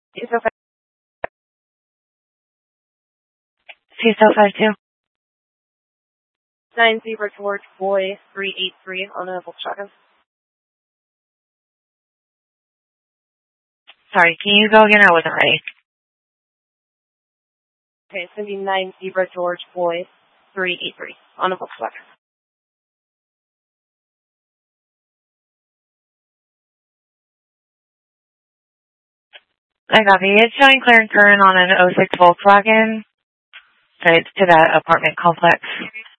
C-52. 9 Zebra George Boy 383 on a Volkswagen. Sorry, can you go again? I wasn't ready. Okay, it's going to be 9 Zebra George Boy 383 on a Volkswagen. I copy. It's showing clear and current on an '06 Volkswagen. So it's to that apartment complex.